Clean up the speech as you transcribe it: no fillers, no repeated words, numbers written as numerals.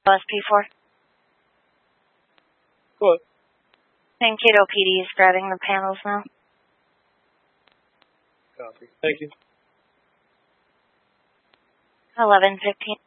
SP4. Go ahead. Mankato PD is grabbing the panels now. Copy. Thank you. 11:15.